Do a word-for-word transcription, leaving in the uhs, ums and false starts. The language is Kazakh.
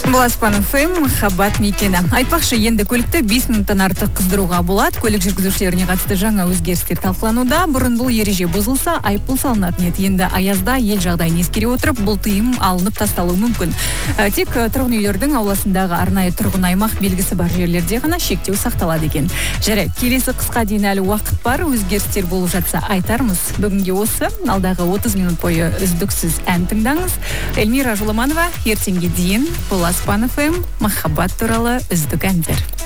Баласпан эф эм махаббат мекені. Айтпақшы, енді көлікті бес минуттан артық қыздыруға болады. Көлік жүргізушілеріне қатысты жаңа өзгерістер талқылануда. Бұрын бұл ереже бұзылса, айыппұл салынатын еді. Енді аязда ел жағдайын ескере отырып, бұл тыйым алынып тасталуы мүмкін. Тек тұрғын үйлердің ауласындағы арнайы тұрғын аймақ белгісі бар жерлерде ғана шектеу сақталады екен. Жарайды, келесі қысқа дейін әлі уақыт бар. Өзгерістер болып жатса айтармыз. Бүгінге осы, алдағы отыз минут бойы үздіксіз ән тыңдаңыз. Эльмира Жоламанова, ертеңге дейін Баласпан эф эм махаббат туралы үздік әндер.